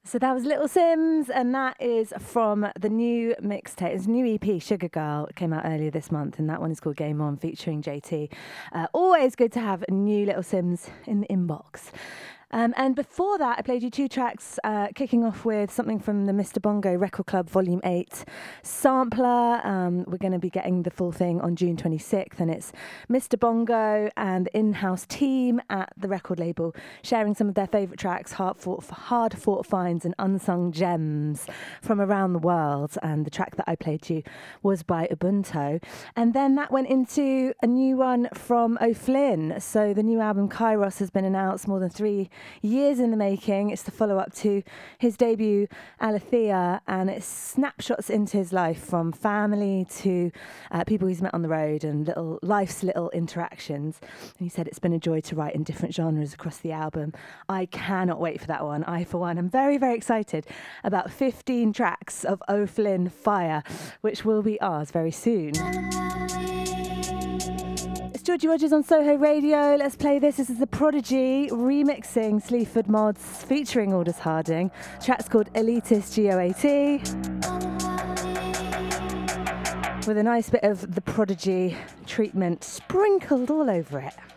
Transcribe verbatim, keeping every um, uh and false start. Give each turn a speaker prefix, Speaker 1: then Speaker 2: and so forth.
Speaker 1: So that was Little Sims, and that is from the new mixtape. It's a new E P, Sugar Girl. It came out earlier this month, and that one is called Game On, featuring J T. Uh, always good to have new Little Sims in the inbox. Um, and before that, I played you two tracks, uh, kicking off with something from the Mister Bongo Record Club Volume eight sampler. Um, we're going to be getting the full thing on June twenty-sixth, and it's Mister Bongo and the in-house team at the record label sharing some of their favourite tracks, hard-fought, hard-fought finds and unsung gems from around the world. And the track that I played you was by Ubuntu. And then that went into a new one from O'Flynn. So the new album Kairos has been announced more than three years in the making. It's the follow-up to his debut Alethea, and it's snapshots into his life, from family to uh, people he's met on the road and little life's little interactions. And he said it's been a joy to write in different genres across the album. I cannot wait for that one. I, for one, am very, very excited about fifteen tracks of O'Flynn fire, which will be ours very soon. It's Georgie Rogers on Soho Radio. Let's play this. This is The Prodigy remixing Sleaford Mods featuring Aldous Harding. The track's called Elitist G O A T, with a nice bit of The Prodigy treatment sprinkled all over it.